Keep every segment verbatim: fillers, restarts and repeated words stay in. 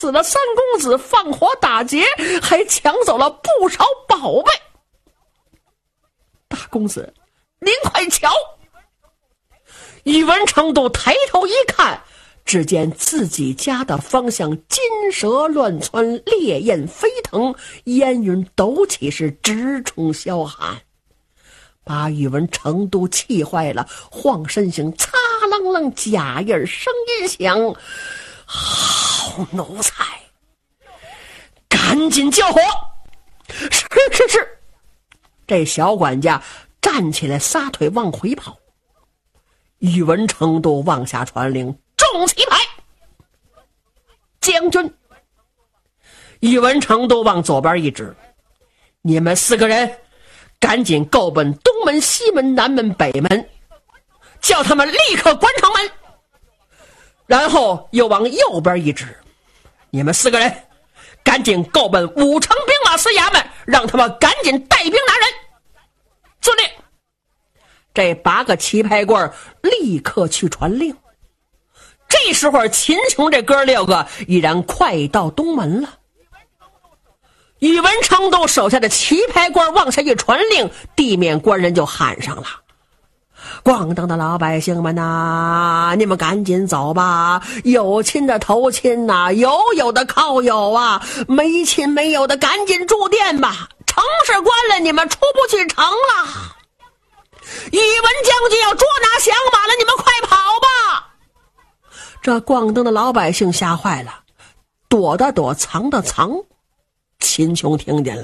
死了三公子，放火打劫，还抢走了不少宝贝。大公子，您快瞧！宇文成都抬头一看，只见自己家的方向金蛇乱窜，烈焰飞腾，烟云抖起，是直冲霄寒，把宇文成都气坏了，晃身形，擦楞楞，假印声音响，好奴才，赶紧救火！是是是。这小管家站起来，撒腿往回跑。宇文成都往下传令，众旗牌，将军。宇文成都往左边一指，你们四个人赶紧够奔东门、西门、南门、北门，叫他们立刻关城门。然后又往右边一指，你们四个人赶紧够奔武城兵马司衙门，让他们赶紧带兵拿人。遵令。这八个旗牌官立刻去传令。这时候秦琼这哥六个已然快到东门了。宇文成都手下的旗牌官往下一传令，地面官人就喊上了：广东的老百姓们呐，你们赶紧走吧，有亲的投亲呐，有有的靠有啊，没亲没有的赶紧住店吧，城市关了，你们出不去城了。宇文将军要捉拿降马了，你们快跑吧！这广东的老百姓吓坏了，躲的躲，藏的藏。秦琼听见了，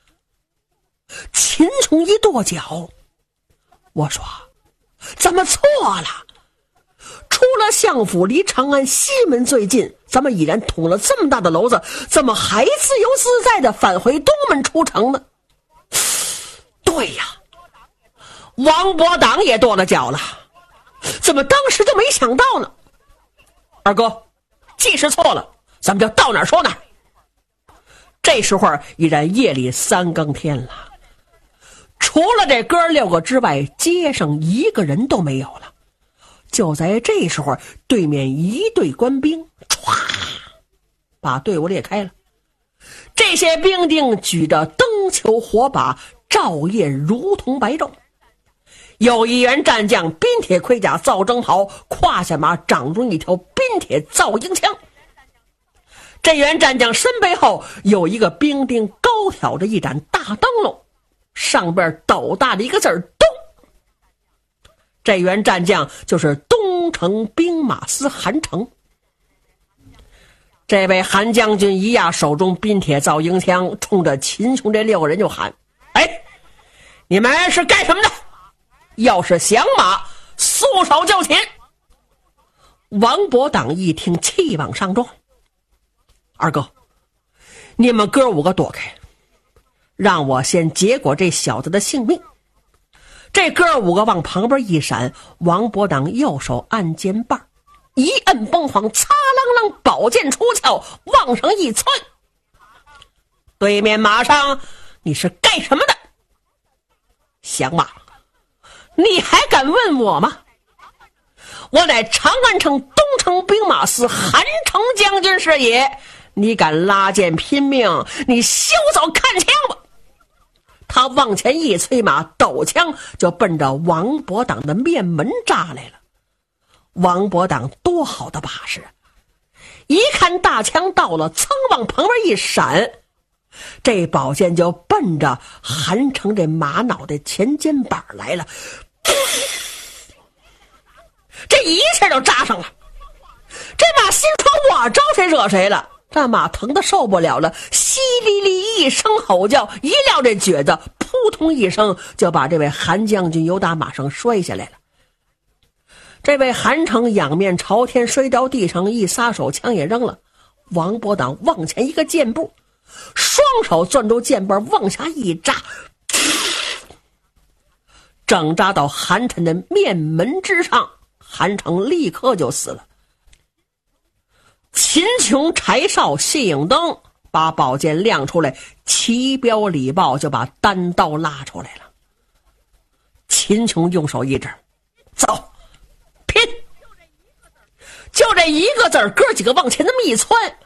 秦琼一跺脚，我说怎么错了？出了相府，离长安西门最近，咱们已然捅了这么大的篓子，怎么还自由自在的返回东门出城呢？对呀，王伯党也跺了脚了，怎么当时就没想到呢？二哥，既是错了，咱们就到哪儿说哪儿。这时候已然夜里三更天了，除了这哥六个之外，街上一个人都没有了。就在这时候，对面一队官兵唰把队伍裂开了。这些兵丁举着灯球火把，照夜如同白昼。有一员战将冰铁盔甲造征袍，胯下马长着一条冰铁造鹰枪。这员战将身背后有一个兵丁高挑着一盏大灯笼，上边斗大的一个字儿东。这员战将就是东城兵马司韩成。这位韩将军一压手中冰铁造鹰枪，冲着秦琼这六个人就喊：哎，你们是干什么的？要是降马，束手就擒。王伯党一听，气往上撞。二哥，你们哥五个躲开，让我先结果这小子的性命。这哥五个往旁边一闪，王伯党右手按肩把，一摁崩簧，擦啷啷，宝剑出鞘，往上一窜。对面马上，你是干什么的？降马，你还敢问我吗？我乃长安城东城兵马司韩城将军是也，你敢拉剑拼命，你休走看枪吧！他往前一催马，抖枪就奔着王伯党的面门扎来了。王伯党多好的把式，一看大枪到了，噌往旁边一闪，这宝剑就奔着韩城这马脑袋前肩膀来了，这一下就扎上了。这马心说我招谁惹谁了，这马疼得受不了了，淅沥沥一声吼叫，一撂这蹶子，扑通一声就把这位韩将军由打马上摔下来了。这位韩城仰面朝天摔到地上，一撒手，枪也扔了。王伯党往前一个箭步，双手攥住箭把往下一扎，整扎到韩城的面门之上，韩城立刻就死了。秦琼、柴少、谢影灯把宝剑亮出来，齐彪、李豹就把单刀拉出来了。秦琼用手一指，走，拼！就这一个字儿，哥几个往前那么一窜，